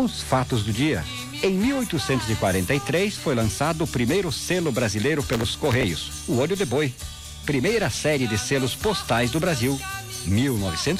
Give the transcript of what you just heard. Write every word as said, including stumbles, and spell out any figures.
com os fatos do dia. Em mil oitocentos e quarenta e três foi lançado o primeiro selo brasileiro pelos Correios, o Olho de Boi. Primeira série de selos postais do Brasil. mil novecentos